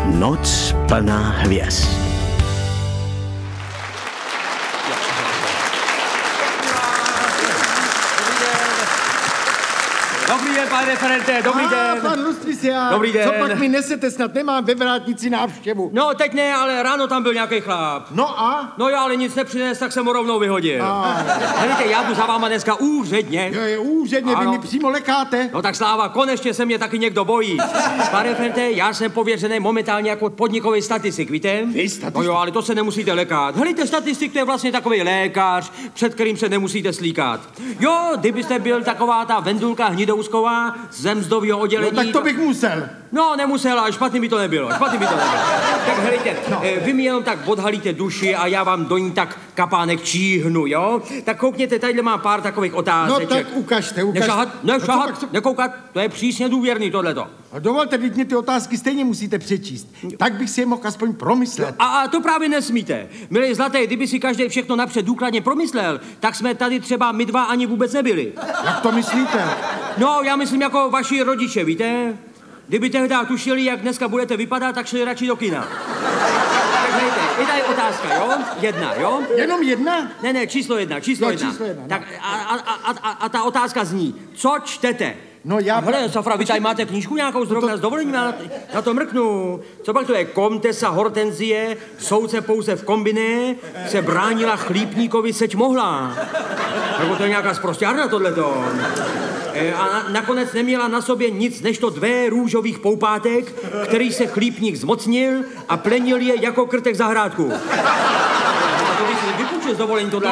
Noc plná hvězd. Dobrý den, pane referente, dobrý den. Pan Lustrisia, dobrý den. Co pak mi nesete, snad nemám ve vrátnici návštěvu. No, teď ne, ale ráno tam byl nějaký chlap. No a? No já ale nic nepřines, tak jsem ho rovnou vyhodil. Helejte, já jdu za váma dneska úředně. Jo, úředně, ano. vy mi přímo lekáte. No tak sláva, konečně se mě taky někdo bojí. Pane referente, já jsem pověřený momentálně jako podnikový statistik, víte? Vy statistik? No jo, ale to se nemusíte lekat. Helejte, statistik to je vlastně takový lékař, před kterým se nemusíte slíkat. Jo, kdybyste byl taková ta Vendulka Hnidousková z mzdového oddělení. No tak to bych musel. No, nemusel, ale špatný by to nebylo, Tak helejte, vy mi jenom tak odhalíte duši a já vám do ní tak kapánek číhnu, jo? Tak koukněte, tadyhle mám pár takových otázeček. No tak ukažte. Nešahat, nekoukat, to je přísně důvěrný tohleto. A dovolte, vždyť mě ty otázky stejně musíte přečíst. Tak bych si je mohl aspoň promyslet. A to právě nesmíte. Milej zlatý, kdyby si každý všechno napřed důkladně promyslel, tak jsme tady třeba my dva ani vůbec nebyli. Jak to myslíte? No, já myslím jako vaši rodiče, víte? Kdyby tehdy tušili, jak dneska budete vypadat, tak šli radši do kina. Tak hejte, je tady otázka, jo? Jedna, jo? Jenom jedna? Ne, číslo jedna. Číslo jedna, Tak a ta otázka zní, co čtete? No já... Hele, Safra, vy tady máte knížku nějakou zrovna s dovolením, já na to mrknu. Co pak to je? Komtesa Hortenzie, soudce pouze v kombiné, se bránila chlípníkovi, seč mohla. Nebo to je nějaká sprosťárna tohleto. A nakonec neměla na sobě nic než to 2 růžových poupátek, který se chlípník zmocnil a plenil je jako krtek zahrádku. A to bych si vypůjčil s dovolením tohle.